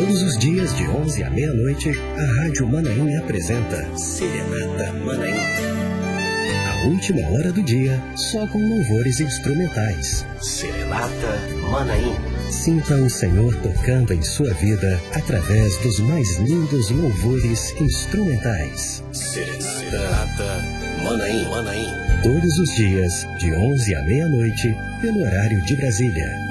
Todos os dias, de 11 à meia-noite, a Rádio Manaim apresenta Serenata Manaim. A última hora do dia, só com louvores instrumentais. Serenata Manaim. Sinta o Senhor tocando em sua vida através dos mais lindos louvores instrumentais. Serenata Manaim. Todos os dias, de 11 à meia-noite, pelo horário de Brasília.